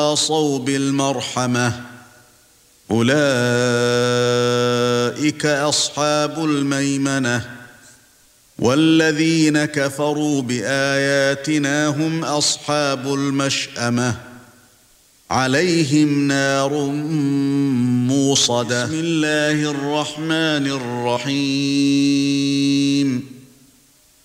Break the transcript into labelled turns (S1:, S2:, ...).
S1: وتواصوا بالمرحمة أولئك أصحاب الميمنة والذين كفروا بآياتنا هم أصحاب المشأمة عليهم نار موصدة بسم الله الرحمن الرحيم